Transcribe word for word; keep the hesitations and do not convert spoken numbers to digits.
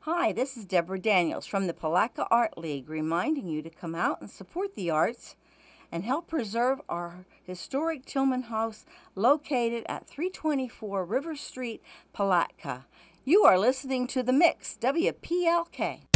Hi, this is Deborah Daniels from the Palatka Art League, reminding you to come out and support the arts and help preserve our historic Tillman House located at three twenty-four River Street, Palatka. You are listening to The Mix, W P L K.